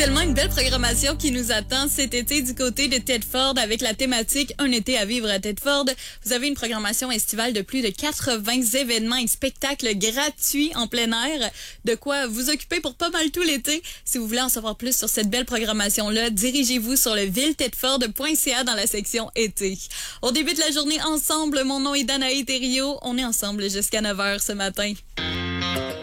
tellement une belle programmation qui nous attend cet été du côté de Tedford avec la thématique Un été à vivre à Tedford. Vous avez une programmation estivale de plus de 80 événements et spectacles gratuits en plein air. De quoi vous occuper pour pas mal tout l'été. Si vous voulez en savoir plus sur cette belle programmation-là, dirigez-vous sur le villetedford.ca dans la section été. On débute la journée ensemble. Mon nom est Danae Thériault. On est ensemble jusqu'à 9h ce matin.